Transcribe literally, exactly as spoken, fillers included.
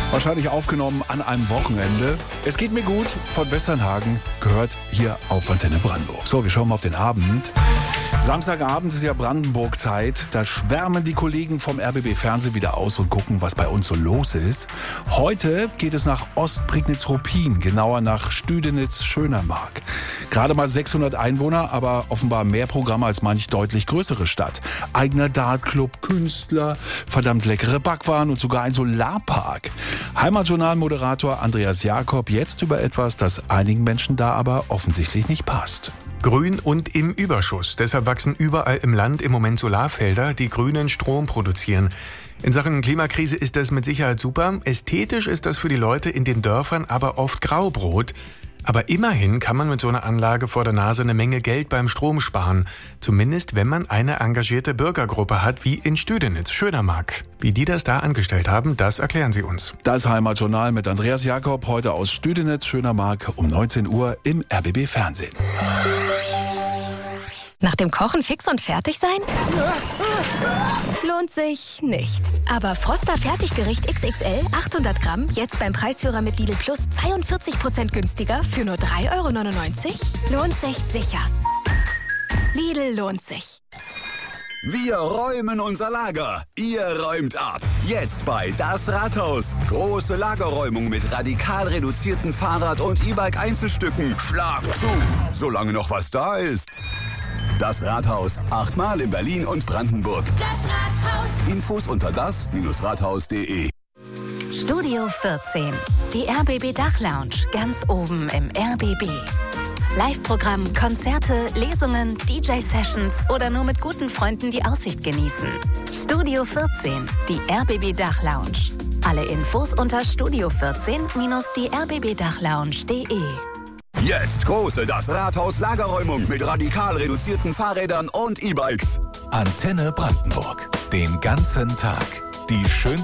Wahrscheinlich aufgenommen an einem Wochenende. Es geht mir gut von Westernhagen, gehört hier auf Antenne Brandenburg. So, wir schauen mal auf den Abend. Samstagabend ist ja Brandenburg-Zeit. Da schwärmen die Kollegen vom R B B Fernsehen wieder aus und gucken, was bei uns so los ist. Heute geht es nach Ostprignitz-Ruppin, genauer nach Stüdenitz-Schönermark. Gerade mal sechshundert Einwohner, aber offenbar mehr Programme als manch deutlich größere Stadt. Eigener Dartclub, Künstler, verdammt leckere Backwaren und sogar ein Solarpark. Heimatjournal-Moderator Andreas Jakob jetzt über etwas, das einigen Menschen da aber offensichtlich nicht passt. Grün und im Überschuss. Deshalb wachsen überall im Land im Moment Solarfelder, die grünen Strom produzieren. In Sachen Klimakrise ist das mit Sicherheit super. Ästhetisch ist das für die Leute in den Dörfern aber oft Graubrot. Aber immerhin kann man mit so einer Anlage vor der Nase eine Menge Geld beim Strom sparen. Zumindest, wenn man eine engagierte Bürgergruppe hat, wie in Stüdenitz, Schönermark. Wie die das da angestellt haben, das erklären sie uns. Das Heimatjournal mit Andreas Jakob, heute aus Stüdenitz, Schönermark, um neunzehn Uhr im R B B Fernsehen. Nach dem Kochen fix und fertig sein? Lohnt sich nicht. Aber Froster Fertiggericht X X L achthundert Gramm, jetzt beim Preisführer mit Lidl Plus zweiundvierzig Prozent günstiger für nur drei Euro neunundneunzig? Lohnt sich sicher. Lidl lohnt sich. Wir räumen unser Lager. Ihr räumt ab. Jetzt bei Das Rathaus. Große Lagerräumung mit radikal reduzierten Fahrrad- und E-Bike-Einzelstücken. Schlag zu, solange noch was da ist. Das Rathaus. Achtmal in Berlin und Brandenburg. Das Rathaus. Infos unter das Rathaus punkt de. Studio vierzehn. Die R B B Dachlounge. Ganz oben im R B B. Live-Programm, Konzerte, Lesungen, D J-Sessions oder nur mit guten Freunden die Aussicht genießen. Studio vierzehn. Die R B B Dachlounge. Alle Infos unter studio vierzehn die r b b dachlounge punkt de. Jetzt große Das Rathaus Lagerräumung mit radikal reduzierten Fahrrädern und E-Bikes. Antenne Brandenburg. Den ganzen Tag. Die schönsten